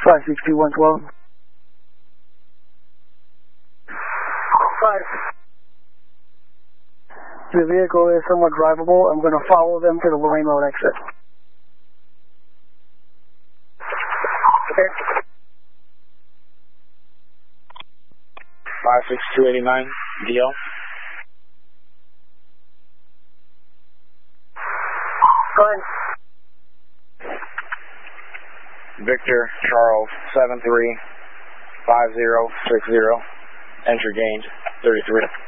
562-112. 5. The vehicle is somewhat drivable. I'm going to follow them to the Lorraine Road exit. Okay. 56289, DL. Go ahead. Victor Charles 735060. Entry gained 33.